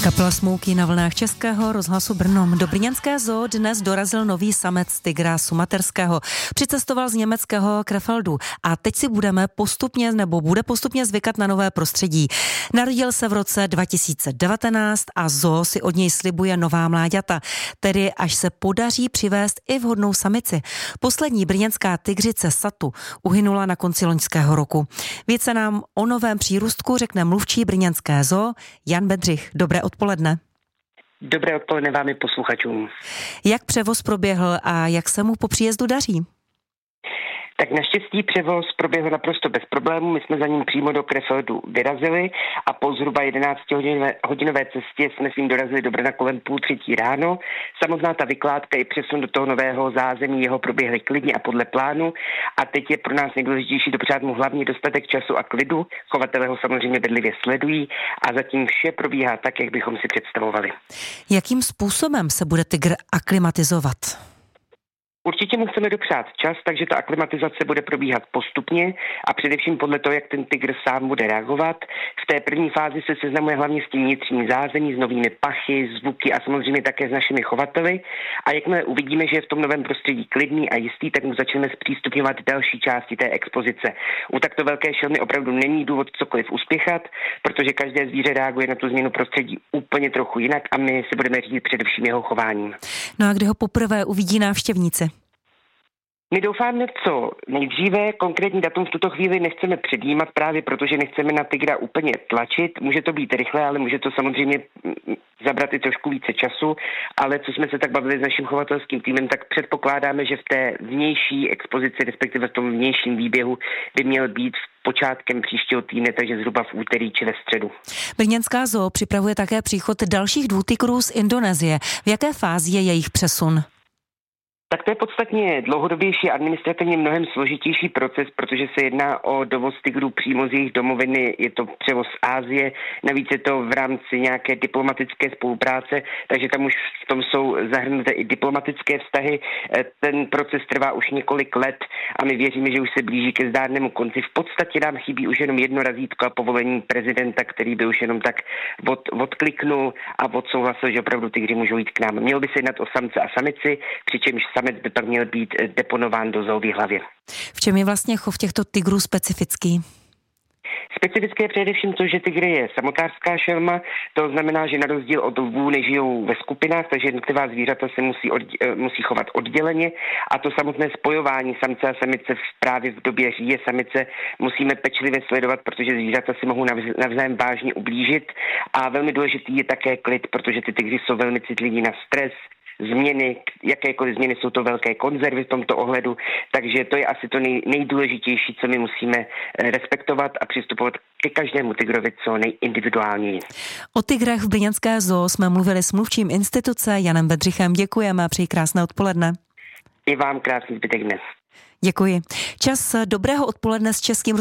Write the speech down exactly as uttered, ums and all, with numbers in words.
Kapela Smouky na vlnách Českého rozhlasu Brno. Do brněnské zoo dnes dorazil nový samec tygra sumaterského. Přicestoval z německého Krefeldu a teď si budeme postupně nebo bude postupně zvykat na nové prostředí. Narodil se v roce dva tisíce devatenáct a zoo si od něj slibuje nová mláďata, tedy až se podaří přivést i vhodnou samici. Poslední brněnská tygřice Satu uhynula na konci loňského roku. Více nám o novém přírůstku řekne mluvčí brněnské zoo Jan Bedřich. Dobré odpoledne. Dobré odpoledne vám i posluchačům. Jak převoz proběhl a jak se mu po příjezdu daří? Tak naštěstí převoz proběhl naprosto bez problémů. My jsme za ním přímo do Krefeldu vyrazili a po zhruba jedenáctihodinové cestě jsme s ním dorazili do Brna kolem půl třetí ráno. Samotná ta vykládka i přesun do toho nového zázemí jeho proběhly klidně a podle plánu. A teď je pro nás nejdůležitější dopřát mu hlavně dostatek času a klidu. Chovatelé ho samozřejmě bedlivě sledují a zatím vše probíhá tak, jak bychom si představovali. Jakým způsobem se bude tygr aklimatizovat? Určitě mu chceme dopřát čas, takže ta aklimatizace bude probíhat postupně a především podle toho, jak ten tygr sám bude reagovat. V té první fázi se seznamuje hlavně s tím vnitřním zázemí, s novými pachy, zvuky a samozřejmě také s našimi chovateli. A jakmile uvidíme, že je v tom novém prostředí klidný a jistý, tak mu začneme zpřístupňovat další části té expozice. U takto velké šelmy opravdu není důvod cokoliv uspěchat, protože každé zvíře reaguje na tu změnu prostředí úplně trochu jinak a my se budeme řídit především jeho chováním. No a kdy ho poprvé uvidí návštěvníci? My doufáme co nejdříve, konkrétní datum v tuto chvíli nechceme předjímat právě protože nechceme na tygra úplně tlačit. Může to být rychle, ale může to samozřejmě zabrat i trošku více času, ale co jsme se tak bavili s naším chovatelským týmem, tak předpokládáme, že v té vnější expozici, respektive v tom vnějším výběhu by měl být počátkem příštího týdne, takže zhruba v úterý či ve středu. Brněnská zoo připravuje také příchod dalších dvou tygrů z Indonésie. V jaké fázi je jejich přesun? Tak to je podstatně dlouhodobější a administrativně mnohem složitější proces, protože se jedná o dovoz tygrů přímo z jejich domoviny, je to převoz z Asie, navíc je to v rámci nějaké diplomatické spolupráce, takže tam už v tom jsou zahrnuté i diplomatické vztahy. Ten proces trvá už několik let a my věříme, že už se blíží ke zdárnému konci. V podstatě nám chybí už jenom jedno razítko a povolení prezidenta, který by už jenom tak od, odkliknul a odsouhlasil, že opravdu tygři můžou jít k nám. Mělo by se jednat o samce a samici, přičemž samec by pak měl být deponován do zoo v Jihlavě. V čem je vlastně chov těchto tygrů specifický? Specifické je především to, že tygr je samotářská šelma, to znamená, že na rozdíl od lvů nežijou ve skupinách, takže jednotlivá zvířata se musí, odděl, musí chovat odděleně a to samotné spojování samce a samice právě v době říje samice musíme pečlivě sledovat, protože zvířata si mohou navzájem vážně ublížit a velmi důležitý je také klid, protože ty tygři jsou velmi citliví na stres, změny, jakékoliv změny, jsou to velké konzervy v tomto ohledu, takže to je asi to nej, nejdůležitější, co my musíme respektovat a přistupovat ke každému tygrovi co nejindividuálněji. O tygrech v brněnské zoo jsme mluvili s mluvčím instituce Janem Bedřichem. Děkujeme a přeji krásné odpoledne. I vám krásný zbytek dnes. Děkuji. Čas dobrého odpoledne s Českým